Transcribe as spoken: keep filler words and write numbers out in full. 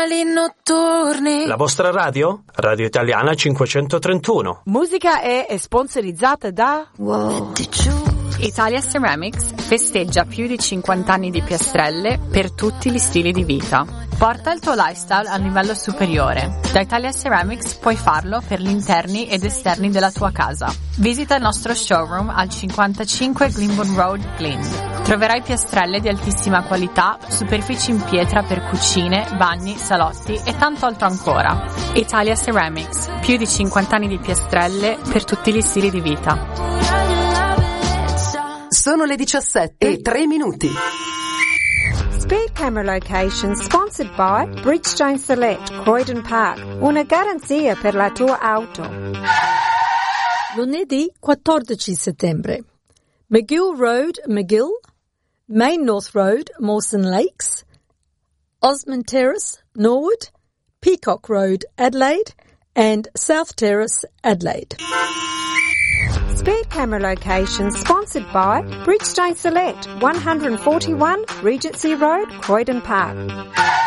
Notturni. La vostra radio? Radio Italiana cinquecentotrentuno. Musica è sponsorizzata da Wow. Italia Ceramics festeggia più di cinquanta anni di piastrelle per tutti gli stili di vita. Porta il tuo lifestyle a livello superiore. Da Italia Ceramics puoi farlo per gli interni ed esterni della tua casa. Visita il nostro showroom al cinquantacinque Glenbourne Road, Glyn. Troverai piastrelle di altissima qualità, superfici in pietra per cucine, bagni, salotti e tanto altro ancora. Italia Ceramics, più di cinquanta anni di piastrelle per tutti gli stili di vita. Sono le diciassette e tre minuti. Speed Camera Location sponsored by Bridgestone Select, Croydon Park. Una garanzia per la tua auto. Lunedì quattordici settembre. McGill Road, McGill. Main North Road, Mawson Lakes. Osmond Terrace, Norwood. Peacock Road, Adelaide. And South Terrace, Adelaide. Speed Camera Location sponsored by Bridgestone Select, one forty-one Regency Road, Croydon Park.